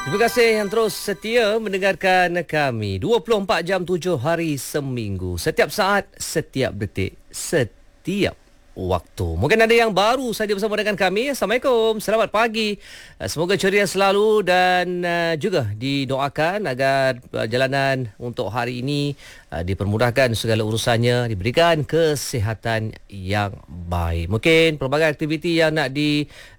Terima kasih yang terus setia mendengarkan kami 24 jam 7 hari seminggu. Setiap saat, setiap detik, setiap waktu. Mungkin ada yang baru saja bersama dengan kami. Assalamualaikum, selamat pagi. Semoga ceria selalu dan juga didoakan agar perjalanan untuk hari ini dipermudahkan segala urusannya, diberikan kesihatan yang baik. Mungkin pelbagai aktiviti yang nak